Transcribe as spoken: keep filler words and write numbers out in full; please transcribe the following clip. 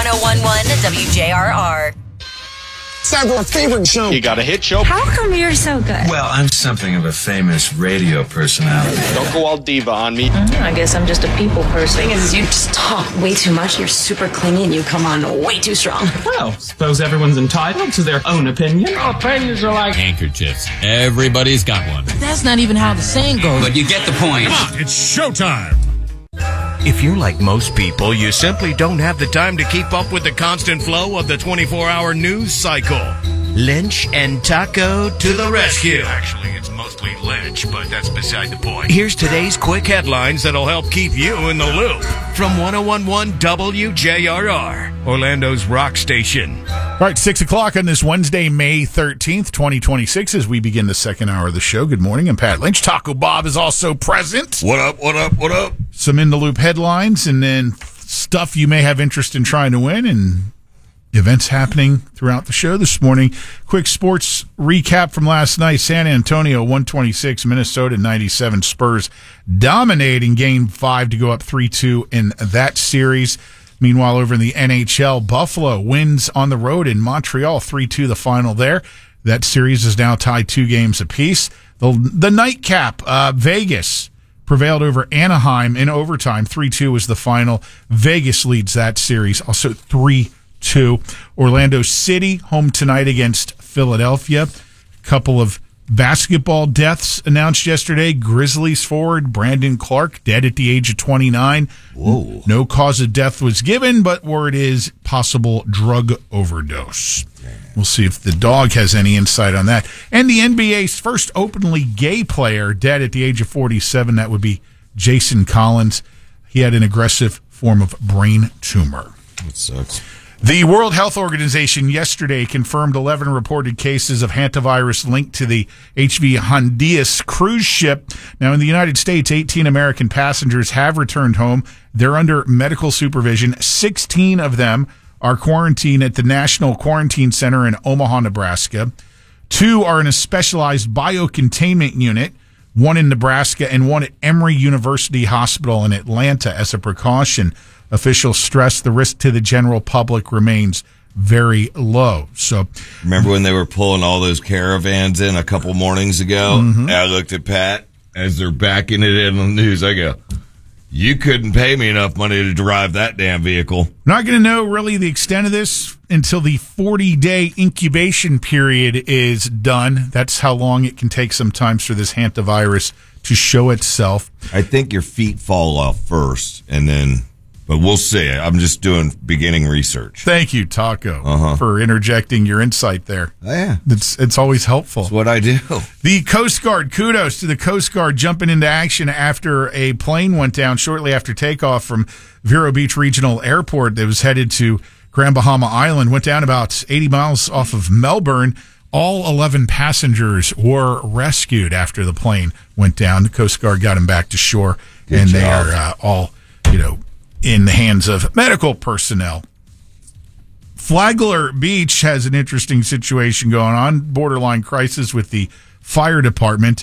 oh one one W J R R. It's our favorite show. You got a hit show? How come you're so good? Well, I'm something of a famous radio personality. Don't go all diva on me. Mm-hmm. I guess I'm just a people person. The thing is, you just talk way too much. You're super clingy and you come on way too strong. Well, suppose everyone's entitled to their own opinion. Our opinions are like handkerchiefs. Everybody's got one. That's not even how the saying goes. But you get the point. Come on, it's showtime. If you're like most people, you simply don't have the time to keep up with the constant flow of the twenty-four hour news cycle. Lynch and Taco to the rescue. Actually, it's mostly Lynch, but that's beside the point. Here's today's quick headlines that'll help keep you in the loop. From one oh one one W J R R, Orlando's rock station. All right, six o'clock on this Wednesday, May thirteenth, twenty twenty-six, as we begin the second hour of the show. Good morning, I'm Pat Lynch. Taco Bob is also present. What up, what up, what up? Some in-the-loop headlines, and then stuff you may have interest in trying to win, and events happening throughout the show this morning. Quick sports recap from last night. San Antonio one twenty-six, Minnesota ninety-seven. Spurs dominating game five to go up three two in that series. Meanwhile, over in the N H L, Buffalo wins on the road in Montreal three two the final there. That series is now tied two games apiece. The, the nightcap, uh, Vegas prevailed over Anaheim in overtime. three two was the final. Vegas leads that series, also three two. Orlando City home tonight against Philadelphia. A couple of basketball deaths announced yesterday. Grizzlies forward Brandon Clark dead at the age of twenty-nine. Whoa. No cause of death was given, but word is possible drug overdose. We'll see if the dog has any insight on that. And the N B A's first openly gay player dead at the age of forty-seven. That would be Jason Collins. He had an aggressive form of brain tumor. That sucks. The World Health Organization yesterday confirmed eleven reported cases of hantavirus linked to the H V Hondias cruise ship. Now, in the United States, eighteen American passengers have returned home. They're under medical supervision. sixteen of them are quarantined at the National Quarantine Center in Omaha, Nebraska. Two are in a specialized biocontainment unit, one in Nebraska and one at Emory University Hospital in Atlanta as a precaution. Officials stress the risk to the general public remains very low. So, remember when they were pulling all those caravans in a couple mornings ago? Mm-hmm. I looked at Pat as they're backing it in on the news. I go, you couldn't pay me enough money to drive that damn vehicle. Not going to know really the extent of this until the forty-day incubation period is done. That's how long it can take sometimes for this hantavirus to show itself. I think your feet fall off first, and then, but we'll see. I'm just doing beginning research. Thank you, Taco, uh-huh. for interjecting your insight there. Oh, yeah. It's, it's always helpful. That's what I do. The Coast Guard, kudos to the Coast Guard jumping into action after a plane went down shortly after takeoff from Vero Beach Regional Airport that was headed to Grand Bahama Island. Went down about eighty miles off of Melbourne. All eleven passengers were rescued after the plane went down. The Coast Guard got them back to shore, Good and job. they are uh, all, you know, in the hands of medical personnel. Flagler Beach has an interesting situation going on, borderline crisis with the fire department.